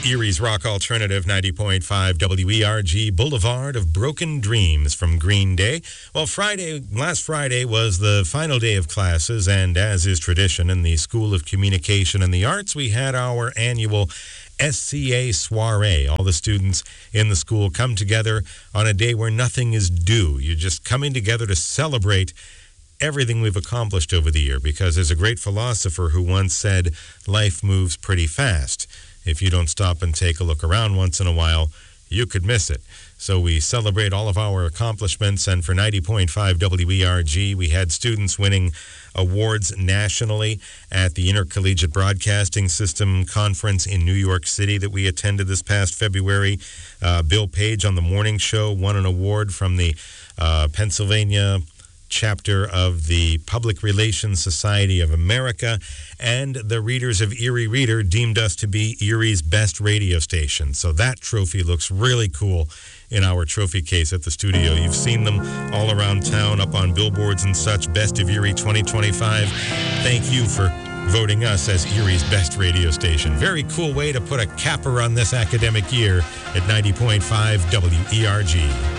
Erie's Rock Alternative 90.5 WERG, Boulevard of Broken Dreams from Green Day. Well, last Friday was the final day of classes, and as is tradition in the School of Communication and the Arts, we had our annual SCA soiree. All the students in the school come together on a day where nothing is due. You're just coming together to celebrate everything we've accomplished over the year, because there's a great philosopher who once said, life moves pretty fast. If you don't stop and take a look around once in a while, you could miss it. So we celebrate all of our accomplishments, and for 90.5 WERG, we had students winning awards nationally at the Intercollegiate Broadcasting System Conference in New York City that we attended this past February. Bill Page on the morning show won an award from the Pennsylvania chapter of the Public Relations Society of America, and the readers of Erie Reader deemed us to be Erie's best radio station. So that trophy looks really cool in our trophy case at the studio. You've seen them all around town, up on billboards and such. Best of Erie 2025. Thank you for voting us as Erie's best radio station. Very cool way to put a capper on this academic year at 90.5 WERG.